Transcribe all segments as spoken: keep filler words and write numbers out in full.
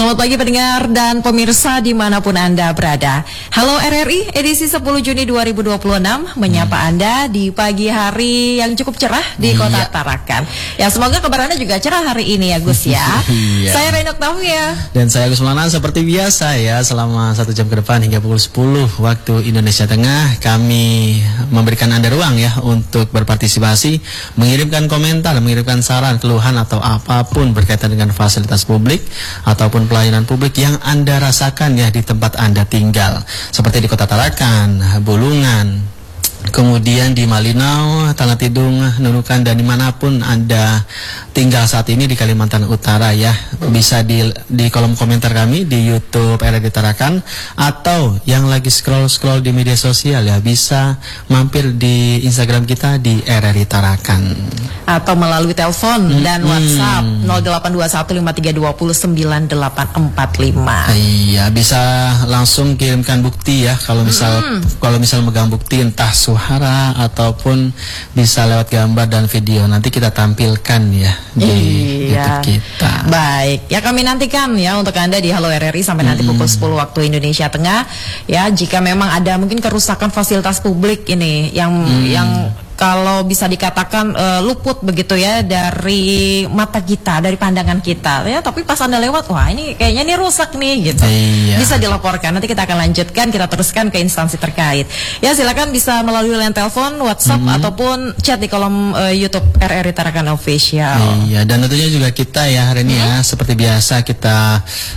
Selamat pagi pendengar dan pemirsa dimanapun Anda berada. Halo R R I, edisi sepuluh Juni dua ribu dua puluh enam menyapa hmm. Anda di pagi hari yang cukup cerah di Kota iya. Tarakan. Ya semoga kabar Anda juga cerah hari ini ya Gus ya. Iya. Saya Renok Tauhia. Dan saya Gus Maulana, seperti biasa ya, selama satu jam ke depan hingga pukul sepuluh waktu Indonesia Tengah kami memberikan Anda ruang ya untuk berpartisipasi, mengirimkan komentar, mengirimkan saran, keluhan atau apapun berkaitan dengan fasilitas publik ataupun pelayanan publik yang Anda rasakan ya di tempat Anda tinggal, seperti di Kota Tarakan, Bulungan, kemudian di Malinau, Tanah Tidung, Nunukan, dan dimanapun Anda tinggal saat ini di Kalimantan Utara ya. Bisa di, di kolom komentar kami di YouTube R R I Tarakan, atau yang lagi scroll-scroll di media sosial ya, bisa mampir di Instagram kita di R R I Tarakan, atau melalui telepon hmm, dan WhatsApp hmm. nol delapan dua satu lima tiga dua nol sembilan delapan empat lima. Iya, bisa langsung kirimkan bukti ya, kalau misal hmm. kalau misal megang bukti entah suara ataupun bisa lewat gambar dan video, nanti kita tampilkan ya di iya. YouTube kita. Baik, ya kami nantikan ya untuk Anda di Halo R R I sampai nanti mm-hmm. pukul sepuluh waktu Indonesia Tengah ya. Jika memang ada mungkin kerusakan fasilitas publik ini yang mm. yang kalau bisa dikatakan uh, luput begitu ya dari mata kita, dari pandangan kita ya, tapi pas Anda lewat, wah ini kayaknya ini rusak nih gitu. Iya. Bisa dilaporkan, nanti kita akan lanjutkan, kita teruskan ke instansi terkait. Ya silakan bisa melalui line telepon, WhatsApp mm-hmm. ataupun chat di kolom uh, YouTube R R I Tarakan Official. Iya, dan tentunya juga kita ya hari ini mm-hmm. ya seperti biasa kita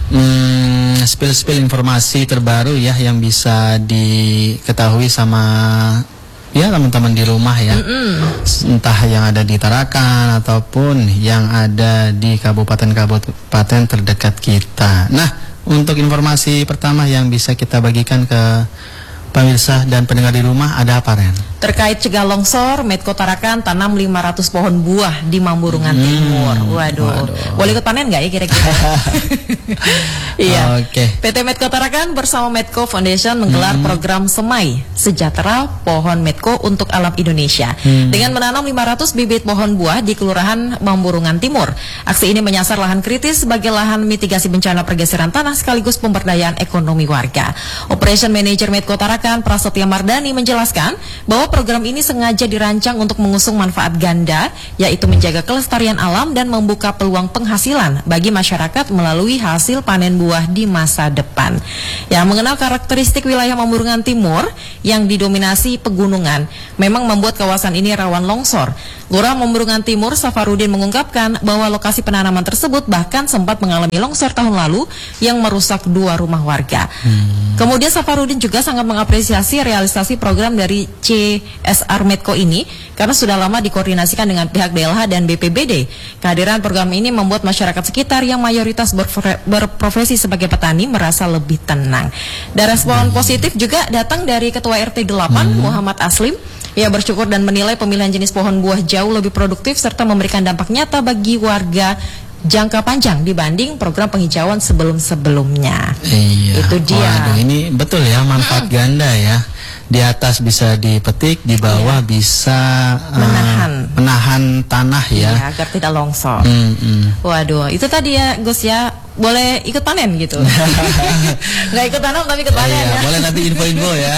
mm, spill-spill informasi terbaru ya yang bisa diketahui sama ya teman-teman di rumah ya, mm-mm. entah yang ada di Tarakan ataupun yang ada di kabupaten-kabupaten terdekat kita. Nah, untuk informasi pertama yang bisa kita bagikan ke pemirsa dan pendengar di rumah, ada apa Ren? Terkait cegah longsor, Medco Tarakan tanam lima ratus pohon buah di Mamburungan hmm. Timur. Waduh. Waduh. Boleh ikut panen nggak ya kira-kira? Iya. Oke. P T Medco Tarakan bersama Medco Foundation menggelar hmm. program Semai Sejahtera Pohon Medco untuk Alam Indonesia hmm. dengan menanam lima ratus bibit pohon buah di Kelurahan Mamburungan Timur. Aksi ini menyasar lahan kritis sebagai lahan mitigasi bencana pergeseran tanah sekaligus pemberdayaan ekonomi warga. Operation Manager Medco Tarakan Prasetya Mardani menjelaskan bahwa program ini sengaja dirancang untuk mengusung manfaat ganda, yaitu menjaga kelestarian alam dan membuka peluang penghasilan bagi masyarakat melalui hasil panen buah di masa depan. Ya, mengenal karakteristik wilayah Mamburungan Timur yang didominasi pegunungan, memang membuat kawasan ini rawan longsor. Lurah Mamburungan Timur Safarudin mengungkapkan bahwa lokasi penanaman tersebut bahkan sempat mengalami longsor tahun lalu yang merusak dua rumah warga. Hmm. Kemudian Safarudin juga sangat mengapresiasi realisasi program dari C S R Medco ini karena sudah lama dikoordinasikan dengan pihak D L H dan B P B D. Kehadiran program ini membuat masyarakat sekitar yang mayoritas berprofesi sebagai petani merasa lebih tenang. Dan respon positif juga datang dari Ketua R T delapan hmm. Muhammad Aslim. Ia bersyukur dan menilai pemilihan jenis pohon buah jauh lebih produktif serta memberikan dampak nyata bagi warga jangka panjang dibanding program penghijauan sebelum-sebelumnya. Iya. Itu dia. Waduh, ini betul ya, manfaat hmm. ganda ya. Di atas bisa dipetik, di bawah iya. bisa uh, menahan menahan tanah ya, iya, agar tidak longsor. Mm -mm. Waduh, itu tadi ya Gus ya, boleh ikut panen gitu. Nggak ikut tanam tapi ikut panen iya, ya. Boleh nanti info-info ya.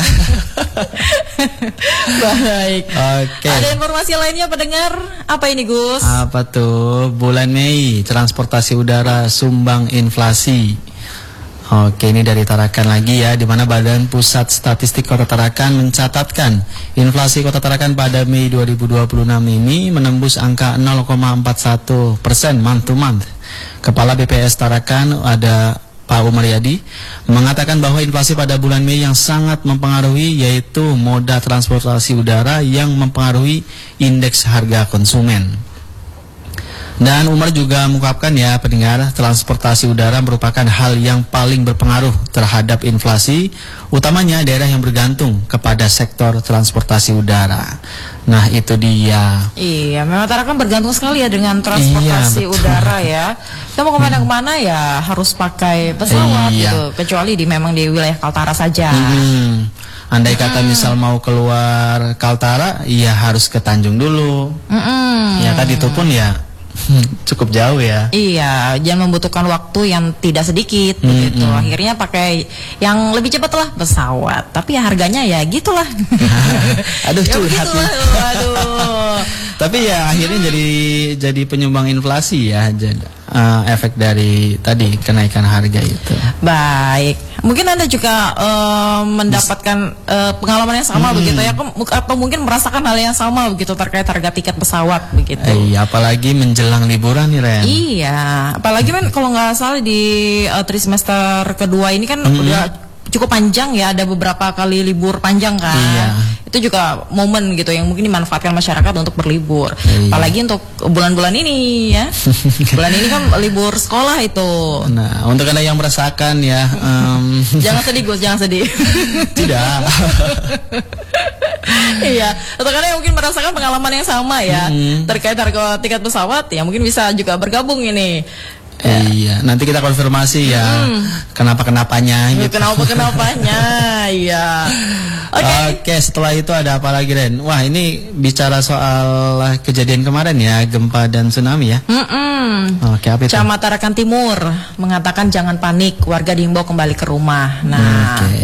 Baik. Oke. Okay. Ada informasi lainnya pendengar? Apa ini Gus? Apa tuh? Bulan Mei transportasi udara sumbang inflasi. Oke, ini dari Tarakan lagi ya, di mana Badan Pusat Statistik Kota Tarakan mencatatkan inflasi Kota Tarakan pada Mei dua ribu dua puluh enam ini menembus angka nol koma empat satu persen month to month. Kepala B P S Tarakan ada Pak Umaryadi mengatakan bahwa inflasi pada bulan Mei yang sangat mempengaruhi yaitu moda transportasi udara yang mempengaruhi indeks harga konsumen. Dan Umar juga mengungkapkan ya pendengar, transportasi udara merupakan hal yang paling berpengaruh terhadap inflasi, utamanya daerah yang bergantung kepada sektor transportasi udara. Nah itu dia. Iya, memang Tarakan bergantung sekali ya dengan transportasi iya, udara ya. Kita mau kemana-kemana ya harus pakai pesawat iya. gitu, kecuali di memang di wilayah Kaltara saja. Hmm. Andai kata hmm. misal mau keluar Kaltara, ya harus ke Tanjung dulu. Hmm. Ya kan itu pun ya Hmm, cukup jauh ya. Iya, jangan membutuhkan waktu yang tidak sedikit Hmm, begitu. hmm. Akhirnya pakai yang lebih cepat lah, pesawat. Tapi ya harganya ya gitulah. Aduh, Ya curhat begitulah, nih. Waduh. Tapi ya akhirnya jadi jadi penyumbang inflasi ya, jadi, uh, efek dari tadi kenaikan harga itu. Baik, mungkin Anda juga eh, mendapatkan eh, pengalaman yang sama Hmm. begitu ya, atau mungkin merasakan hal yang sama begitu terkait harga tiket pesawat begitu. Iya, apalagi menjelang liburan nih Ren. Iya, apalagi kan kalau nggak salah di uh, trimester kedua ini kan Hmm. udah cukup panjang ya, ada beberapa kali libur panjang kan. Iya. Itu juga momen gitu yang mungkin dimanfaatkan masyarakat untuk berlibur. Iya. Apalagi untuk bulan-bulan ini ya. Bulan ini kan libur sekolah itu. Nah, untuk Anda yang merasakan ya, em, Jangan sedih Gus, jangan sedih. tidak. Iya, untuk kalian yang mungkin merasakan pengalaman yang sama ya Hmm. terkait harga tiket pesawat ya mungkin bisa juga bergabung ini. Iya, nanti kita konfirmasi ya, kenapa-kenapanya gitu. Kenapa-kenapanya, iya. Oke. Oke, setelah itu ada apa lagi Ren? Wah, ini bicara soal kejadian kemarin ya, gempa dan tsunami ya. Mm-mm. Oke, apa itu? Camat Tarakan Timur mengatakan jangan panik, warga diimbau kembali ke rumah. Nah, Oke.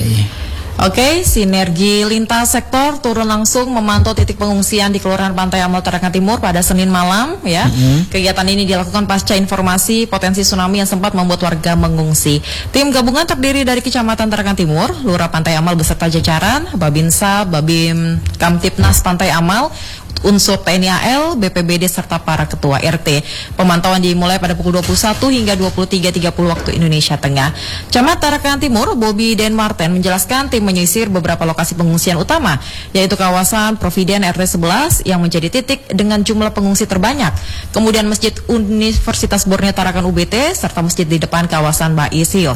Oke, sinergi lintas sektor turun langsung memantau titik pengungsian di Kelurahan Pantai Amal Tarakan Timur pada Senin malam ya. Mm-hmm. Kegiatan ini dilakukan pasca informasi potensi tsunami yang sempat membuat warga mengungsi. Tim gabungan terdiri dari Kecamatan Tarakan Timur, Lurah Pantai Amal beserta jajaran, Babinsa, Babim Kamtipnas Pantai Amal, unsur T N I A L, B P B D serta para ketua R T. Pemantauan dimulai pada pukul dua puluh satu hingga dua puluh tiga tiga puluh waktu Indonesia Tengah. Camat Tarakan Timur, Bobby Den Marten menjelaskan tim menyisir beberapa lokasi pengungsian utama, yaitu kawasan Providen R T sebelas yang menjadi titik dengan jumlah pengungsi terbanyak. Kemudian Masjid Universitas Borneo Tarakan U B T serta masjid di depan kawasan Baisil.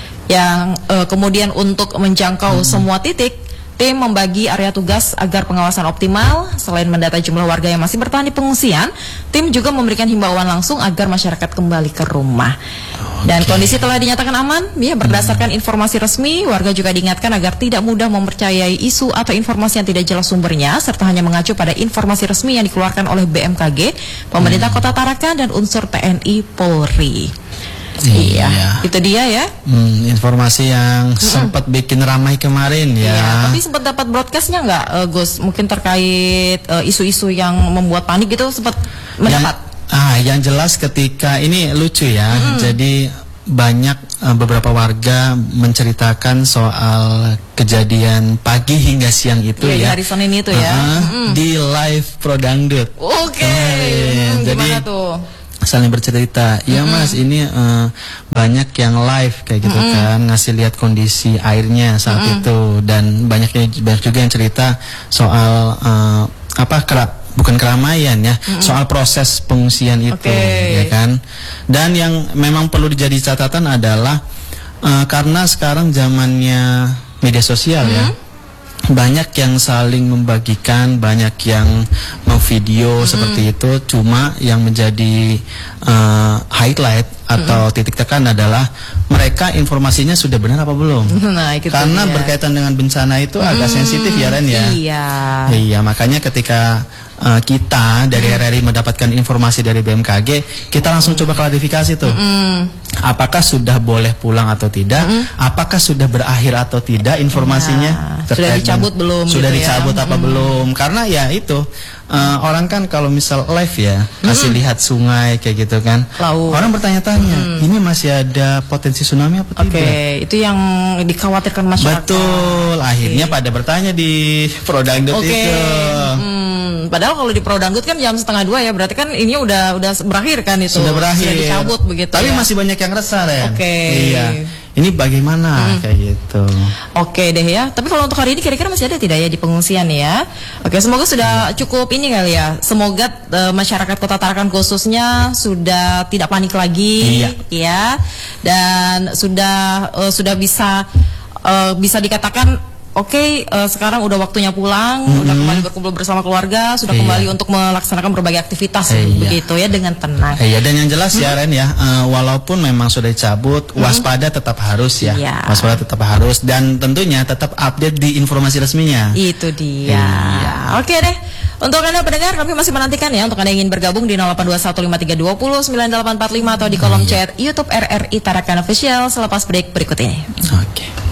Yang eh, kemudian untuk menjangkau semua titik, tim membagi area tugas agar pengawasan optimal. Selain mendata jumlah warga yang masih bertahan di pengungsian, tim juga memberikan himbauan langsung agar masyarakat kembali ke rumah. Dan kondisi telah dinyatakan aman. Ya, berdasarkan informasi resmi, warga juga diingatkan agar tidak mudah mempercayai isu atau informasi yang tidak jelas sumbernya, serta hanya mengacu pada informasi resmi yang dikeluarkan oleh B M K G, pemerintah Kota Tarakan, dan unsur T N I Polri. Iya. Iya, itu dia ya. Hmm, informasi yang sempat bikin ramai kemarin ya. Iya, tapi sempat dapat broadcastnya nggak, uh, Gus? Mungkin terkait uh, isu-isu yang membuat panik gitu sempat mendapat. Yang, ah, yang jelas ketika ini lucu ya. Hmm. Jadi banyak uh, beberapa warga menceritakan soal kejadian pagi hingga siang itu Iya, di ya. hari Senin itu ya. Ah, Mm-mm. Di live Pro Dangdut. Oke, Kemarin. Hmm, Jadi gimana tuh? saling bercerita, ya Mas ini uh, banyak yang live kayak gitu kan, ngasih lihat kondisi airnya saat itu, dan banyaknya banyak juga yang cerita soal uh, apa kera, bukan keramaian ya, soal proses pengungsian itu, Oke. ya kan. Dan yang memang perlu dijadi catatan adalah uh, karena sekarang zamannya media sosial ya. Banyak yang saling membagikan, banyak yang memvideo Mm-hmm. seperti itu. Cuma yang menjadi uh, highlight atau Mm-hmm. titik tekan adalah mereka informasinya sudah benar apa belum? Nah, itu Karena dia. berkaitan dengan bencana itu agak sensitif ya Ren ya. Iya. Iya, makanya ketika uh, kita dari R R I mendapatkan informasi dari B M K G, kita langsung coba klarifikasi tuh. Apakah sudah boleh pulang atau tidak? Apakah sudah berakhir atau tidak informasinya? Nah, sudah terkait dicabut dengan- belum Sudah gitu ya? dicabut apa belum? Karena ya itu uh, orang kan kalau misal live ya kasih lihat sungai kayak gitu kan. Laut. Orang bertanya-tanya, ini masih ada potensi tsunami apa Oke, tidak? itu yang dikhawatirkan masyarakat. Betul. Akhirnya pada bertanya di Pro Dangdut Oke. itu. Hmm, padahal kalau di Pro Dangdut kan jam setengah dua ya, berarti kan ini udah udah berakhir kan itu. Sudah berakhir. Sudah dicabut begitu. Tapi ya. masih banyak yang resah Ren. Oke. Iya. Ini bagaimana kayak gitu. Oke deh ya. Tapi kalau untuk hari ini kira-kira masih ada tidak ya di pengungsian ya? Oke, semoga sudah cukup ini kali ya. Semoga eh, masyarakat Kota Tarakan khususnya sudah tidak panik lagi, Iya. ya. Dan sudah eh, sudah bisa eh, bisa dikatakan oke, eh, sekarang udah waktunya pulang, udah kembali berkumpul bersama keluarga, sudah Iya. kembali untuk melaksanakan berbagai aktivitas Iya. begitu ya dengan tenang. Iya, dan yang jelas ya Ren ya, eh, walaupun memang sudah dicabut, waspada tetap harus ya. Iya. Waspada tetap harus, dan tentunya tetap update di informasi resminya. Itu dia. Iya. Oke deh. Untuk Anda pendengar, kami masih menantikan ya untuk Anda yang ingin bergabung di nol delapan dua satu lima tiga dua nol sembilan delapan empat lima atau di kolom chat YouTube R R I Tarakan Official selepas break berikut ini. Oke.